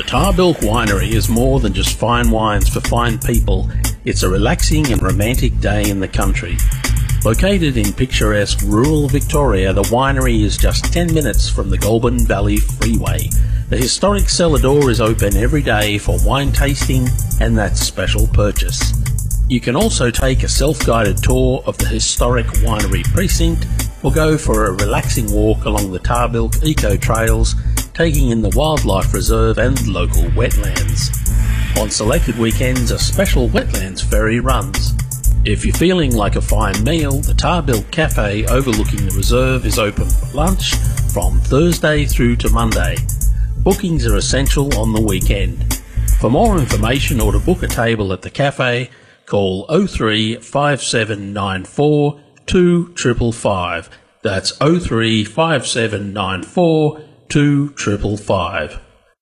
Tarbilk Winery is more than just fine wines for fine people. It's a relaxing and romantic day in the country. Located in picturesque rural Victoria, the winery is just 10 minutes from the Goulburn Valley Freeway. The historic cellar door is open every day for wine tasting and that special purchase. You can also take a self-guided tour of the historic winery precinct or go for a relaxing walk along the Tarbilk Eco Trails, taking in the wildlife reserve and local wetlands. On selected weekends, a special wetlands ferry runs. If you're feeling like a fine meal, the Tarbilk Cafe overlooking the reserve is open for lunch from Thursday through to Monday. Bookings are essential on the weekend. For more information or to book a table at the cafe, call 03 5794 2555. That's 03 5794 2555.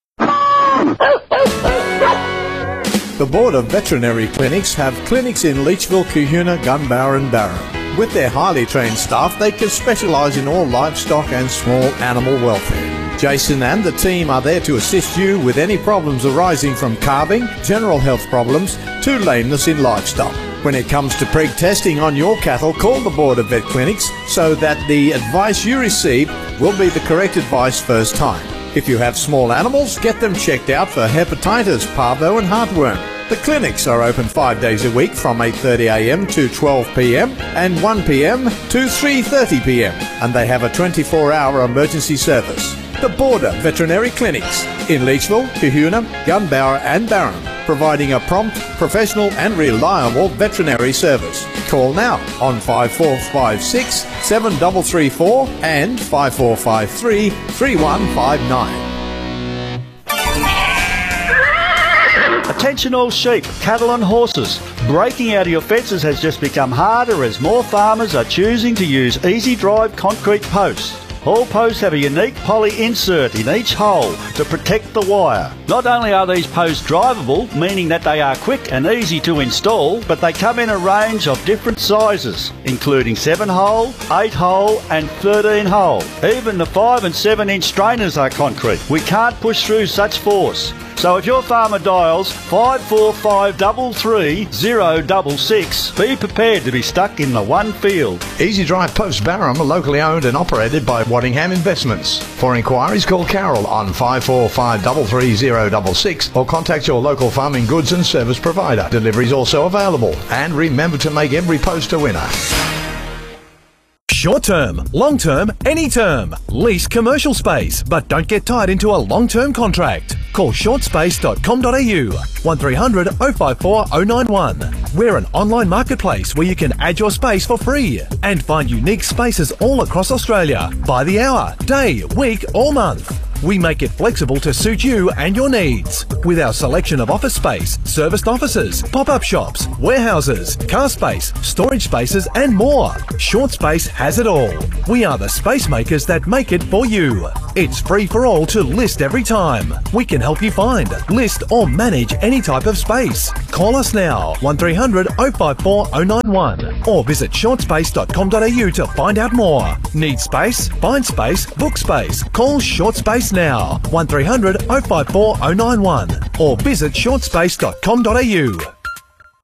The Board of Veterinary Clinics have clinics in Leachville, Kahuna, Gunbower and Barham. With their highly trained staff, they can specialise in all livestock and small animal welfare. Jason and the team are there to assist you with any problems arising from calving, general health problems, to lameness in livestock. When it comes to preg testing on your cattle, call the Board of Vet Clinics so that the advice you receive will be the correct advice first time. If you have small animals, get them checked out for hepatitis, parvo and heartworm. The clinics are open 5 days a week from 8:30 a.m. to 12 p.m. and 1 p.m. to 3:30 p.m. and they have a 24-hour emergency service. The Border Veterinary Clinics in Leachville, Kahuna, Gunbower and Barham, providing a prompt, professional and reliable veterinary service. Call now on 5456 7334 and 5453 3159. Attention all sheep, cattle and horses. Breaking out of your fences has just become harder as more farmers are choosing to use Easy Drive concrete posts. All posts have a unique poly insert in each hole to protect the wire. Not only are these posts drivable, meaning that they are quick and easy to install, but they come in a range of different sizes, including 7-hole, 8-hole and 13-hole. Even the 5 and 7 inch strainers are concrete. We can't push through such force. So if your farmer dials 54533 be prepared to be stuck in the one field. Easy Drive Post Barham are locally owned and operated by Waddingham Investments. For inquiries, call Carol on 54533 or contact your local farming goods and service provider. Delivery is also available. And remember to make every post a winner. Short term, long term, any term. Lease commercial space, but don't get tied into a long term contract. Call shortspace.com.au 1300 054 091. We're an online marketplace where you can add your space for free and find unique spaces all across Australia by the hour, day, week or month. We make it flexible to suit you and your needs. With our selection of office space, serviced offices, pop-up shops, warehouses, car space, storage spaces and more. Short Space has it all. We are the space makers that make it for you. It's free for all to list every time. We can help you find, list or manage any type of space. Call us now 1300 054 091 or visit shortspace.com.au to find out more. Need space? Find space, book space. Call Short Space now 1300 054 091 or visit shortspace.com.au.